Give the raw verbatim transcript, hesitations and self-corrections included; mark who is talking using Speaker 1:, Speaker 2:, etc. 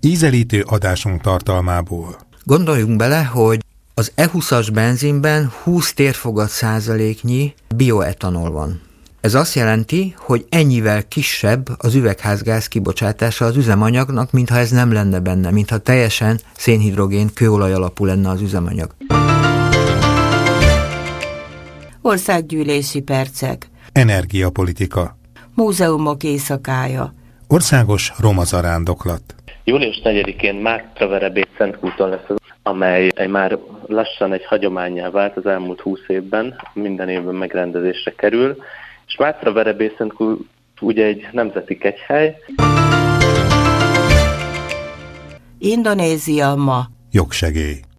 Speaker 1: Ízelítő adásunk tartalmából.
Speaker 2: Gondoljunk bele, hogy az E húszas benzinben húsz térfogat százaléknyi bioetanol van. Ez azt jelenti, hogy ennyivel kisebb az üvegházgáz kibocsátása az üzemanyagnak, mintha ez nem lenne benne, mintha teljesen szénhidrogén, kőolaj alapú lenne az üzemanyag.
Speaker 3: Országgyűlési percek.
Speaker 1: Energiapolitika.
Speaker 3: Múzeumok éjszakája.
Speaker 1: Országos roma zarándoklat.
Speaker 4: július negyedikén Mátraverebéd Szentkúton lesz az, amely egy már lassan egy hagyománnyá vált az elmúlt húsz évben, minden évben megrendezésre kerül, és Mátraverebéd Szentkút ugye egy nemzeti kegyhely.
Speaker 3: Indonézia ma.
Speaker 1: Jogsegély.